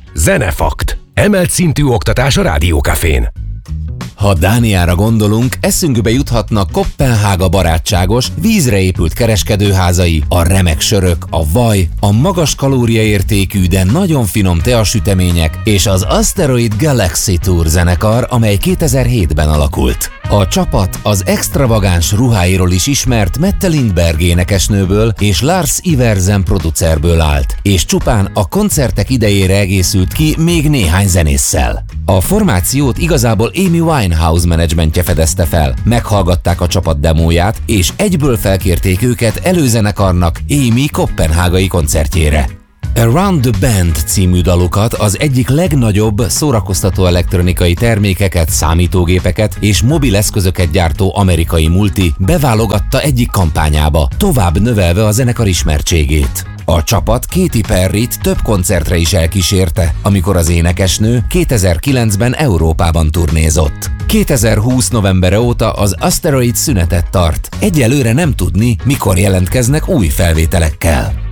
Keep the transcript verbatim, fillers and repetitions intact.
Zenefakt. Emelt szintű oktatás a Rádiókafén. Ha Dániára gondolunk, eszünkbe juthatnak Koppenhága barátságos, vízre épült kereskedőházai, a remek sörök, a vaj, a magas kalóriaértékű, de nagyon finom teasütemények és az Asteroid Galaxy Tour zenekar, amely kétezer-hétben alakult. A csapat az extravagáns ruháiról is ismert Mette Lindberg énekesnőből és Lars Iversen producerből állt, és csupán a koncertek idejére egészült ki még néhány zenésszel. A formációt igazából Amy Winehouse menedzsmentje fedezte fel, meghallgatták a csapat demóját, és egyből felkérték őket előzenekarnak Amy koppenhágai koncertjére. Around the Bend című dalukat, az egyik legnagyobb szórakoztató elektronikai termékeket, számítógépeket és mobileszközöket gyártó amerikai multi beválogatta egyik kampányába, tovább növelve a zenekar ismertségét. A csapat Katy Perryt több koncertre is elkísérte, amikor az énekesnő kétezer-kilencben Európában turnézott. kétezer-húsz novembere óta az Asteroid szünetet tart. Egyelőre nem tudni, mikor jelentkeznek új felvételekkel.